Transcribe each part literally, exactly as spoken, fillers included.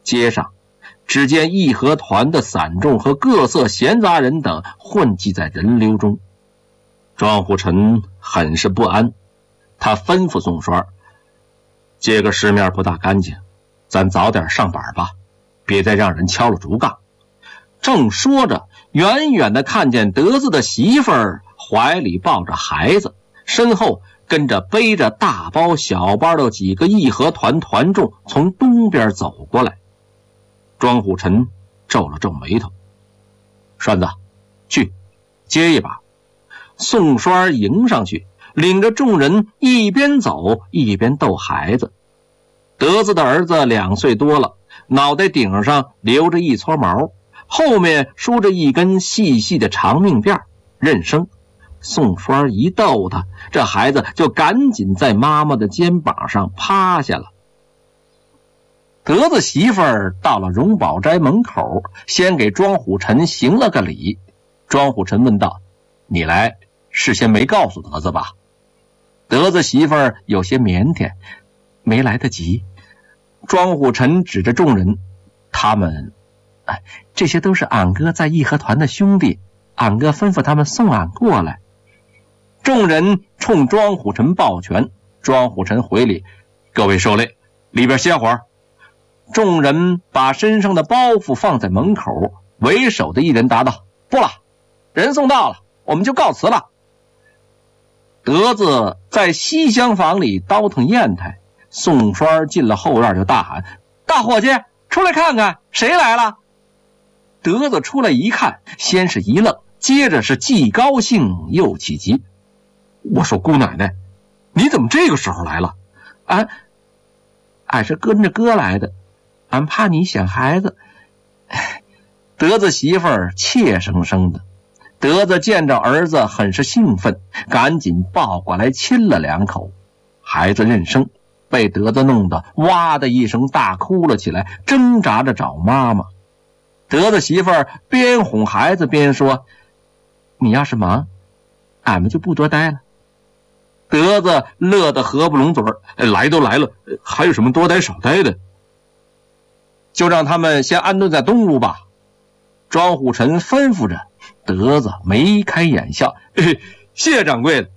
街上只见义和团的散众和各色闲杂人等混迹在人流中。庄虎臣很是不安，他吩咐宋栓：这个市面不大干净，咱早点上板吧，别再让人敲了竹杠。正说着，远远的看见德子的媳妇儿怀里抱着孩子，身后跟着背着大包小包的几个义和团团众从东边走过来。庄虎臣皱了皱眉头：栓子，去接一把。宋栓迎上去，领着众人一边走一边逗孩子。德子的儿子两岁多了，脑袋顶上留着一撮毛，后面梳着一根细细的长命辫，认生。宋栓一逗他，这孩子就赶紧在妈妈的肩膀上趴下了。德子媳妇儿到了荣宝斋门口，先给庄虎臣行了个礼。庄虎臣问道：你来事先没告诉德子吧？德子媳妇儿有些腼腆：没来得及。庄虎臣指着众人：他们哎，这些都是俺哥在义和团的兄弟，俺哥吩咐他们送俺过来。众人冲庄虎臣抱拳，庄虎臣回礼：各位受累，里边歇会儿。众人把身上的包袱放在门口，为首的一人答道：不了，人送到了，我们就告辞了。德子在西厢房里倒腾砚台，宋栓进了后院就大喊：大伙计，出来看看谁来了。德子出来一看，先是一愣，接着是既高兴又气急。我说姑奶奶，你怎么这个时候来了？俺俺是跟着哥来的，俺怕你想孩子。德子媳妇儿怯生生的。德子见着儿子很是兴奋，赶紧抱过来亲了两口。孩子认生，被德子弄得哇的一声大哭了起来，挣扎着找妈妈。德子媳妇儿边哄孩子边说：你要是忙，俺们就不多待了。德子乐得合不拢嘴儿：来都来了，还有什么多待少待的？就让他们先安顿在东屋吧。庄虎臣吩咐着。德子眉开眼笑：嘿，谢谢掌柜的。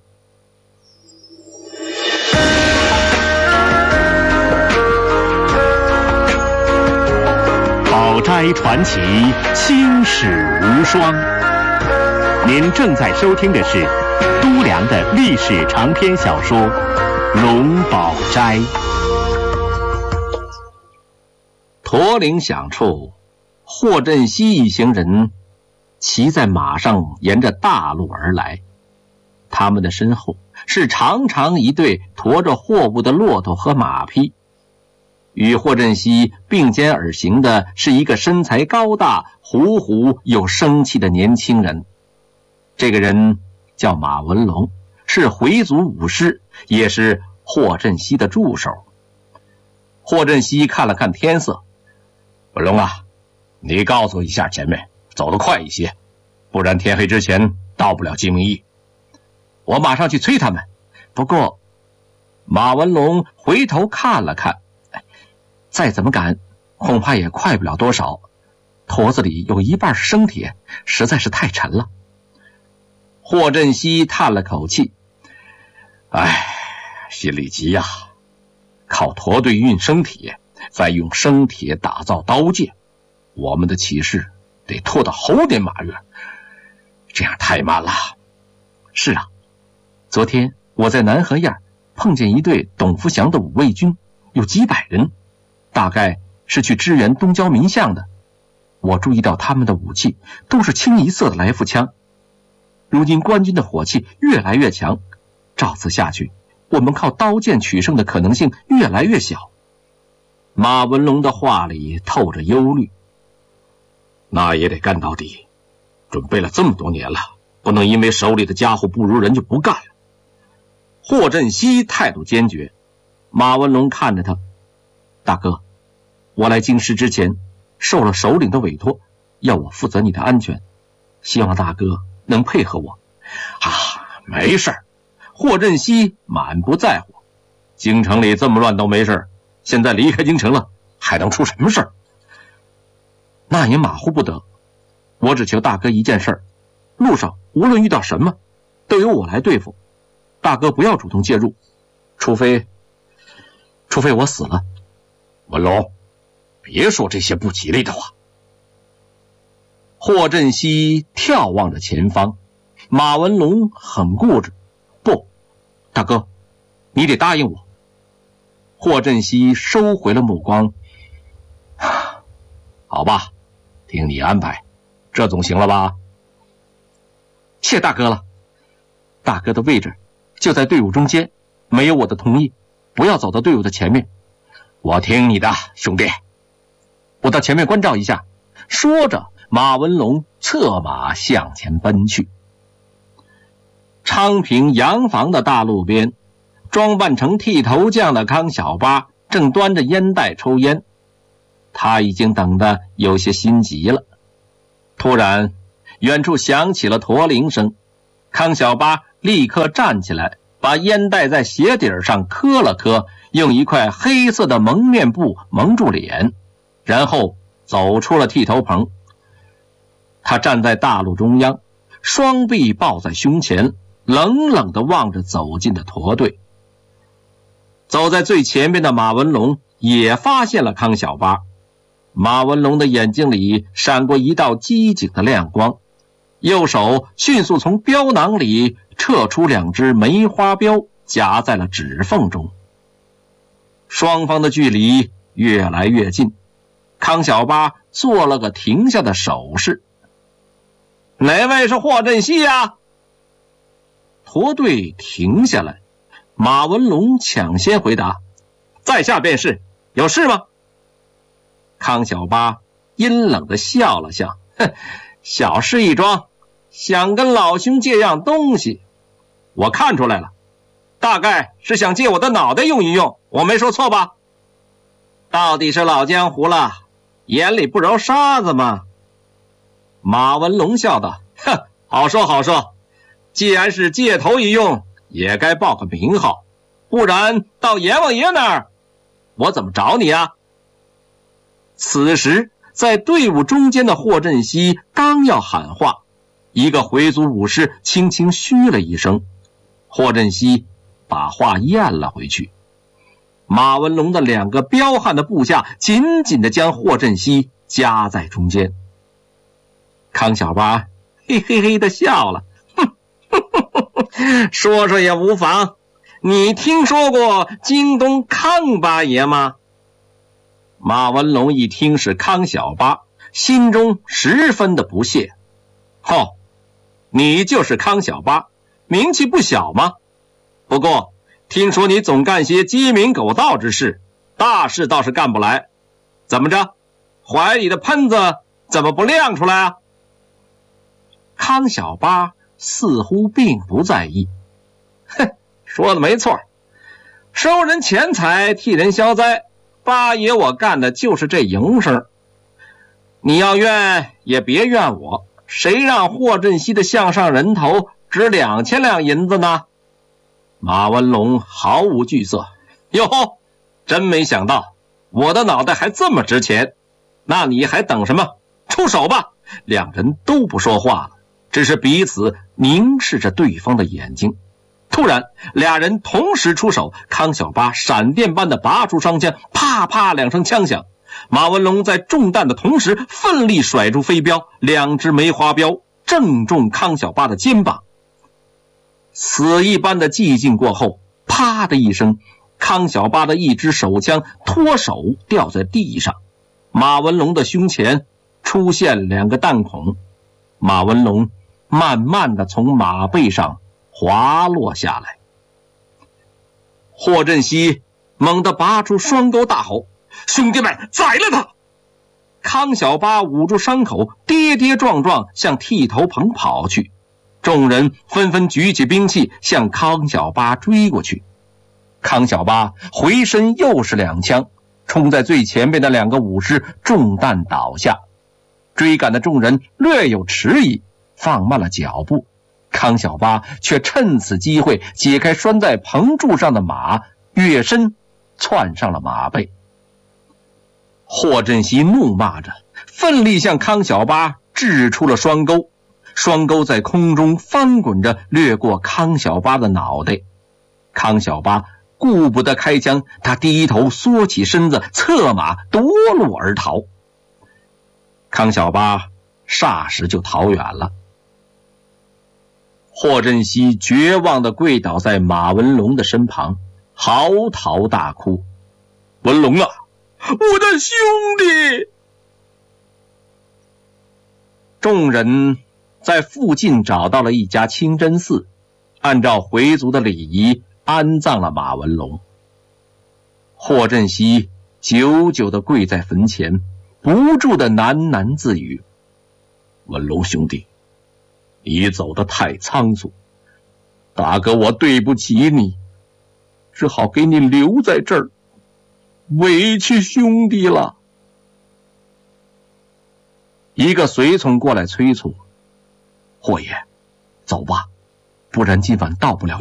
宝斋传奇，青史无双。您正在收听的是都良的历史长篇小说《荣宝斋》。 驼铃响处，霍振西一行人骑在马上沿着大路而来，他们的身后是长长一队驮着货物的骆驼和马匹。与霍振西并肩而行的是一个身材高大、虎虎又生气的年轻人。这个人叫马文龙，是回族武师，也是霍振西的助手。霍振西看了看天色：文龙啊，你告诉一下前面走得快一些，不然天黑之前到不了鸡鸣驿。我马上去催他们。不过马文龙回头看了看，再怎么赶恐怕也快不了多少，驼子里有一半是生铁，实在是太沉了。霍振西叹了口气：唉，心里急呀，靠驼队运生铁，再用生铁打造刀剑，我们的起事得拖到后年马月，这样太慢了。是啊，昨天我在南河沿碰见一队董福祥的五卫军，有几百人，大概是去支援东郊民巷的。我注意到他们的武器都是清一色的来福枪。如今官军的火气越来越强，照此下去，我们靠刀剑取胜的可能性越来越小。马文龙的话里透着忧虑。那也得干到底，准备了这么多年了，不能因为手里的家伙不如人就不干了。霍振西态度坚决。马文龙看着他：大哥，我来京师之前受了首领的委托，要我负责你的安全，希望大哥能配合我。啊，没事儿。霍振西满不在乎，京城里这么乱都没事，现在离开京城了，还能出什么事儿？ 那也马虎不得。我只求大哥一件事，路上无论遇到什么，都由我来对付，大哥不要主动介入，除非除非我死了。 文龙，别说这些不吉利的话。 霍振西眺望着前方，马文龙很固执，不，大哥，你得答应我。霍振西收回了目光， 好吧，听你安排，这总行了吧？ 谢大哥了，大哥的位置就在队伍中间，没有我的同意，不要走到队伍的前面。 我听你的，兄弟。 我到前面关照一下。说着，马文龙策马向前奔去。昌平洋房的大路边，装扮成剃头匠的康小八正端着烟袋抽烟，他已经等得有些心急了。突然，远处响起了驼铃声，康小八立刻站起来，把烟袋在鞋底上磕了磕，用一块黑色的蒙面布蒙住脸，然后走出了剃头棚。他站在大路中央，双臂抱在胸前，冷冷地望着走近的驼队。走在最前边的马文龙也发现了康小八，马文龙的眼睛里闪过一道机警的亮光，右手迅速从镖囊里撤出两只梅花镖，夹在了指缝中。双方的距离越来越近，康小八做了个停下的手势。哪位是霍振西呀？驼队停下来，马文龙抢先回答：在下便是，有事吗？康小八阴冷地笑了笑，哼，小事一桩，想跟老兄借样东西。我看出来了，大概是想借我的脑袋用一用，我没说错吧？到底是老江湖了，眼里不揉沙子吗？马文龙笑道：哼，好说好说，既然是借头一用，也该报个名号，不然到阎王爷那儿，我怎么找你啊？此时在队伍中间的霍振西刚要喊话，一个回族武士轻轻嘘了一声，霍振西把话咽了回去。马文龙的两个彪悍的部下紧紧地将霍振西夹在中间。康小八嘿嘿嘿地笑了，哼，说说也无妨。你听说过京东康八爷吗？马文龙一听是康小八，心中十分的不屑。哦，你就是康小八，名气不小吗？不过听说你总干些鸡鸣狗盗之事，大事倒是干不来。怎么着，怀里的喷子怎么不亮出来啊？康小八似乎并不在意。哼，说的没错，收人钱财，替人消灾，八爷我干的就是这营生。你要怨也别怨我，谁让霍振西的项上人头值两千两银子呢？马文龙毫无惧色，哟，真没想到我的脑袋还这么值钱，那你还等什么？出手吧！两人都不说话了，只是彼此凝视着对方的眼睛。突然，俩人同时出手，康小八闪电般的拔出双枪，啪啪两声枪响。马文龙在中弹的同时奋力甩出飞镖，两只梅花镖正中康小八的肩膀。死一般的寂静过后，啪的一声，康小八的一支手枪脱手掉在地上，马文龙的胸前出现两个弹孔，马文龙慢慢的从马背上滑落下来。霍振西猛地拔出双钩，大吼：兄弟们，宰了他！康小八捂住伤口，跌跌撞撞向剃头棚跑去。众人纷纷举起兵器向康小八追过去。康小八回身又是两枪，冲在最前边的两个武士中弹倒下。追赶的众人略有迟疑，放慢了脚步。康小八却趁此机会解开拴在棚柱上的马，跃身窜上了马背。霍振西怒骂着： 奋力向康小八掷出了双钩，双钩在空中翻滚着掠过康小八的脑袋。康小八顾不得开枪，他低头缩起身子，策马夺路而逃。康小八霎时就逃远了。霍振熙绝望地跪倒在马文龙的身旁，嚎啕大哭：“文龙啊，我的兄弟！”众人在附近找到了一家清真寺，按照回族的礼仪安葬了马文龙。霍振熙久久地跪在坟前，不住地喃喃自语：“文龙兄弟，你走得太仓促，大哥我对不起你，只好给你留在这儿，委屈兄弟了。”一个随从过来催促：“霍爷，走吧，不然今晚到不了